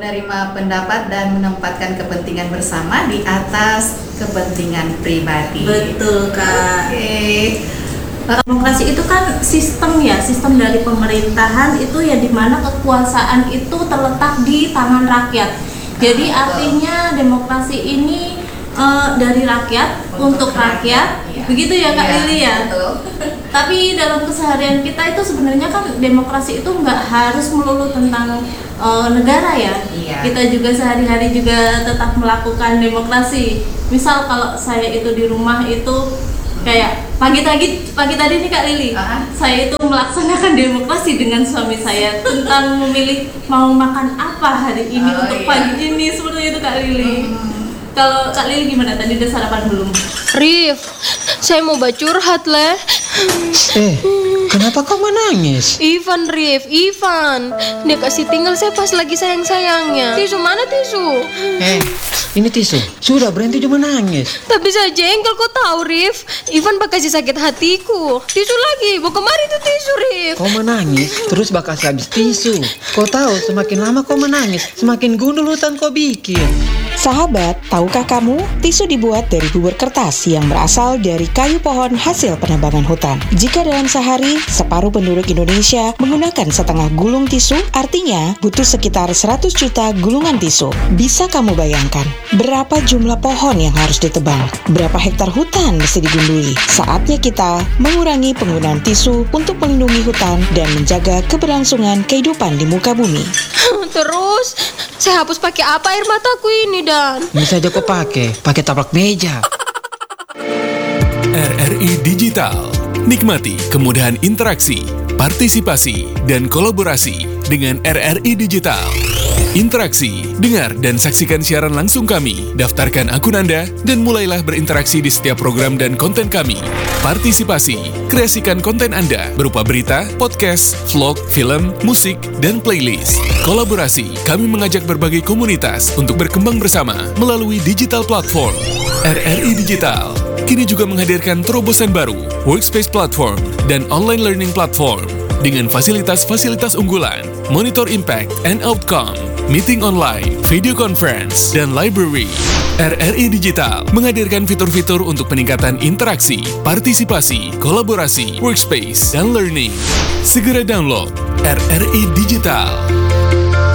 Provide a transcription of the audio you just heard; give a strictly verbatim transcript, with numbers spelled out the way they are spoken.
menerima pendapat dan menempatkan kepentingan bersama di atas kepentingan pribadi. Betul, Kak. Oke. Demokrasi itu kan sistem ya, sistem dari pemerintahan itu ya, dimana kekuasaan itu terletak di tangan rakyat. Jadi Betul. artinya demokrasi ini uh, dari rakyat untuk, untuk rakyat, ya. Begitu ya Kak ya, Lili ya. Betul. Tapi dalam keseharian kita itu sebenarnya kan demokrasi itu nggak harus melulu tentang uh, negara ya. Iya. Kita juga sehari-hari juga tetap melakukan demokrasi. Misal kalau saya itu di rumah itu kayak pagi tadi pagi tadi nih Kak Lili, uh-huh. saya itu melaksanakan demokrasi dengan suami saya tentang memilih mau makan apa hari ini oh, untuk iya. pagi ini, seperti itu Kak Lili. Hmm. Kalau Kak Lili gimana, tadi udah sarapan belum? Rif, saya mau bacurhat leh. Eh, kenapa kau menangis? Ivan, Rif, Ivan. Dia kasih tinggal saya pas lagi sayang-sayangnya. Tisu, mana tisu? Eh, ini tisu. Sudah berhenti cuma nangis. Tapi saya jengkel, kau tahu Rif. Ivan bakal kasih sakit hatiku. Tisu lagi, mau kemari tuh tisu Rif. Kau menangis, terus bakal habis tisu. Kau tahu semakin lama kau menangis, semakin gundul hutan kau bikin. Sahabat, tahukah kamu tisu dibuat dari bubur kertas yang berasal dari kayu pohon hasil penambangan hutan. Jika dalam sehari separuh penduduk Indonesia menggunakan setengah gulung tisu, artinya butuh sekitar seratus juta gulungan tisu. Bisa kamu bayangkan berapa jumlah pohon yang harus ditebang? Berapa hektar hutan mesti digunduli? Saatnya kita mengurangi penggunaan tisu untuk melindungi hutan dan menjaga keberlangsungan kehidupan di muka bumi. Terus, saya hapus pakai apa air mataku ini dan? Ini saja kau pakai, pakai taplak meja. R R I Digital. Nikmati kemudahan interaksi, partisipasi, dan kolaborasi dengan R R I Digital. Interaksi, dengar dan saksikan siaran langsung kami, daftarkan akun Anda, dan mulailah berinteraksi di setiap program dan konten kami. Partisipasi, kreasikan konten Anda berupa berita, podcast, vlog, film, musik, dan playlist. Kolaborasi, kami mengajak berbagai komunitas untuk berkembang bersama melalui digital platform. R R I Digital kini juga menghadirkan terobosan baru, workspace platform, dan online learning platform dengan fasilitas-fasilitas unggulan, monitor impact and outcome, meeting online, video conference, dan library. R R I Digital menghadirkan fitur-fitur untuk peningkatan interaksi, partisipasi, kolaborasi, workspace, dan learning. Segera download R R I Digital.